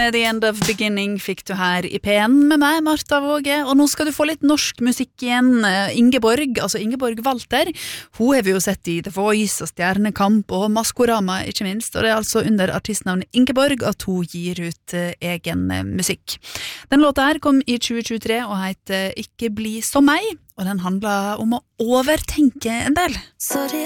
med The End of Beginning fikk du her i P1 med meg, Martha Våge, og nå skal du få litt norsk musikk igjen. Ingeborg Walter, hun har vi jo sett i The Voice og Stjernekamp og Maskorama, ikke minst, og det er altså under artistnavnet Ingeborg at hun gir ut egen musikk. Den låta her kom i 2023 og heter Ikke bli som meg, og den handler om å overtenke en del. Sorry